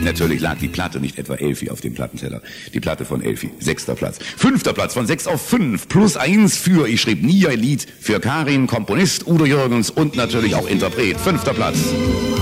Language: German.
Natürlich lag die Platte nicht etwa Elfi auf dem Plattenteller. Die Platte von Elfi, 6. Platz. 5. Platz von 6 auf 5, +1 für Ich schrieb nie ein Lied für Karin, Komponist Udo Jürgens und natürlich auch Interpret, 5. Platz.